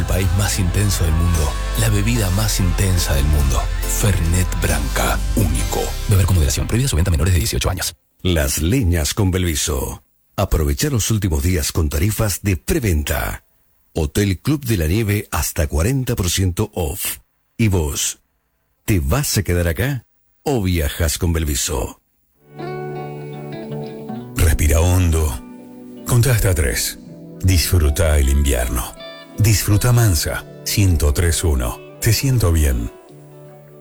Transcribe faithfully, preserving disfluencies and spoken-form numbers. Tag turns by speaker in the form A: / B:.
A: el país más intenso del mundo, la bebida más intensa del mundo. Fernet Branca, único. Beber con moderación. Prohibida su venta a menores de dieciocho años.
B: Las Leñas con Belviso. Aprovecha los últimos días con tarifas de preventa. Hotel Club de la Nieve hasta cuarenta por ciento off. ¿Y vos? ¿Te vas a quedar acá o viajas con Belviso?
C: Respira hondo. Contá hasta tres. Disfruta el invierno. Disfruta Mansa. ciento tres punto uno. Te siento bien.